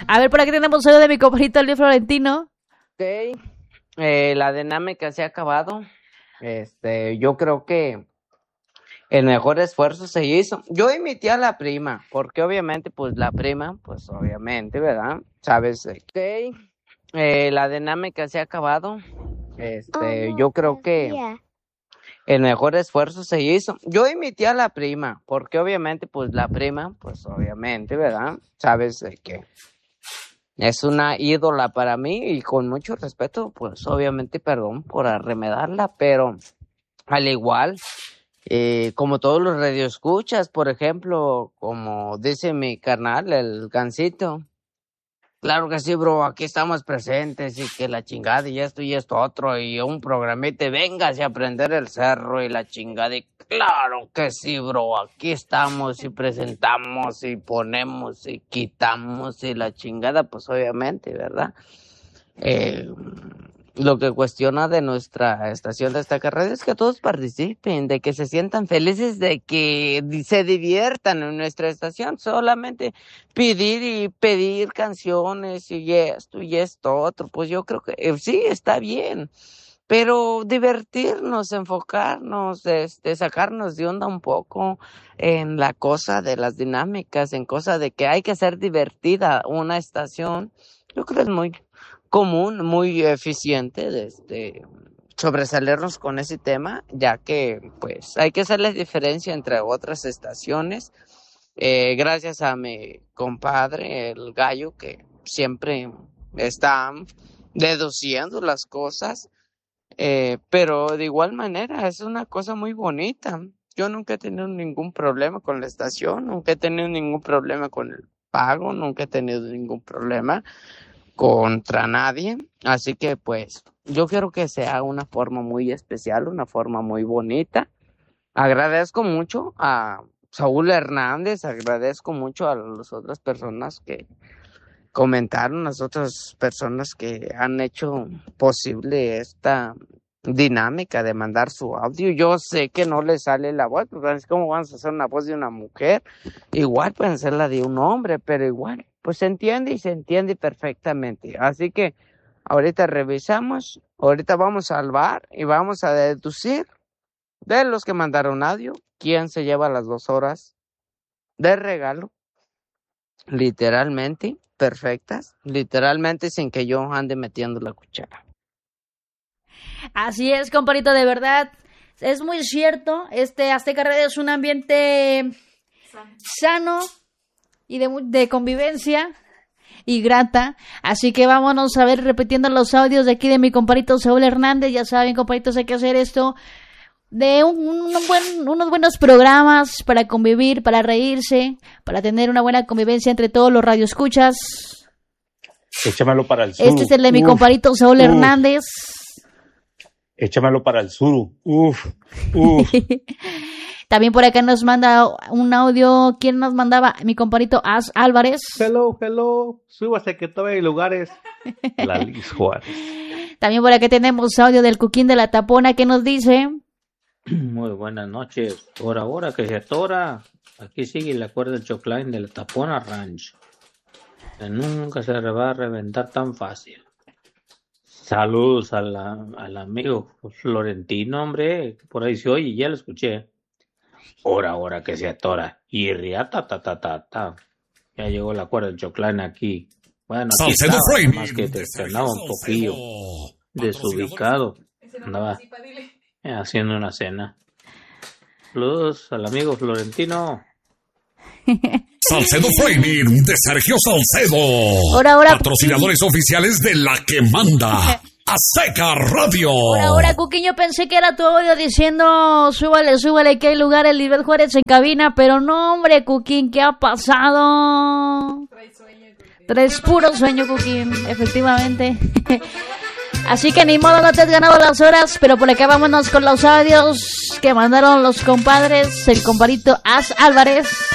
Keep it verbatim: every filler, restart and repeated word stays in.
A ver, por aquí tenemos audio de mi compadrito Luis Florentino. Ok, eh, la dinámica se ha acabado. Este, yo creo que el mejor esfuerzo se hizo. Yo imité a la prima, porque obviamente, pues la prima, pues obviamente, ¿verdad? Sabes, ok, eh, la dinámica se ha acabado. Este, yo creo que el mejor esfuerzo se hizo. Yo imité a la prima, porque obviamente, pues la prima, pues obviamente, ¿verdad? Sabes que es una ídola para mí y con mucho respeto, pues obviamente, perdón por arremedarla, pero al igual, eh, como todos los radioescuchas, por ejemplo, como dice mi carnal, el Gansito. Claro que sí, bro, aquí estamos presentes y que la chingada y esto y esto otro y un programete, véngase a aprender el cerro y la chingada y claro que sí, bro, aquí estamos y presentamos y ponemos y quitamos y la chingada, pues obviamente, ¿verdad? Eh, lo que cuestiona de nuestra estación de esta carrera es que todos participen, de que se sientan felices, de que se diviertan en nuestra estación, solamente pedir y pedir canciones y esto y esto otro, pues yo creo que eh, sí, está bien, pero divertirnos, enfocarnos, este, sacarnos de onda un poco en la cosa de las dinámicas, en cosa de que hay que hacer divertida una estación, yo creo que es muy común, muy eficiente, de este, sobresalernos con ese tema, ya que pues hay que hacerle diferencia entre otras estaciones, eh, gracias a mi compadre, el gallo, que siempre está deduciendo las cosas, eh, pero de igual manera es una cosa muy bonita. Yo nunca he tenido ningún problema con la estación, nunca he tenido ningún problema con el pago, nunca he tenido ningún problema contra nadie, así que pues yo quiero que sea una forma muy especial, una forma muy bonita. Agradezco mucho a Saúl Hernández, agradezco mucho a las otras personas que comentaron, las otras personas que han hecho posible esta dinámica de mandar su audio. Yo sé que no le sale la voz, porque es como vamos a hacer una voz de una mujer, igual pueden ser la de un hombre, pero igual pues se entiende y se entiende perfectamente. Así que ahorita revisamos, ahorita vamos al bar y vamos a deducir de los que mandaron audio quién se lleva las dos horas de regalo, literalmente perfectas, literalmente sin que yo ande metiendo la cuchara. Así es, compadrito, de verdad, es muy cierto, este Azteca Radio es un ambiente sano y de, de convivencia y grata, así que vámonos a ver repitiendo los audios de aquí de mi compadrito Saúl Hernández. Ya saben, compadritos, hay que hacer esto de un, un buen, unos buenos programas para convivir, para reírse, para tener una buena convivencia entre todos los radioescuchas. Échamelo para el sur. Este es el de mi uf, compadrito Saúl uf. Hernández. Échamelo para el sur. Uf, uf. También por acá nos manda un audio. ¿Quién nos mandaba? Mi compadrito Az Álvarez. Hello, hello. Súbase que todavía hay lugares. La Liz Juárez. También por acá tenemos audio del Cuquín de la Tapona que nos dice: muy buenas noches. Por ahora que se atora, aquí sigue la cuerda del Choclain de la Tapona Ranch. Que nunca se va a reventar tan fácil. Saludos a la, al amigo Florentino, hombre. Por ahí se oye, ya lo escuché. Hora, hora que se atora. Y riata, ta, ta, ta, ta. Ya llegó la cuerda del Choclán aquí. Bueno, aquí estaba, más que te estrenaba un poquillo desubicado. Andaba haciendo una cena. Saludos al amigo Florentino. Salcedo Framing de Sergio Salcedo. Ahora, ahora, patrocinadores Cuquín. Oficiales de La que Manda. Azteca Radio. Ahora, ahora, Cuquín, yo pensé que era tu audio diciendo súbale, súbale, que hay lugar el Nivel Juárez en cabina, pero no, hombre, Cuquín, ¿qué ha pasado? Traes sueño, Cuquín. Traes puro sueño, Cuquín, efectivamente. Así que ni modo, no te has ganado las horas, pero por acá vámonos con los audios que mandaron los compadres, el compadrito Az Álvarez.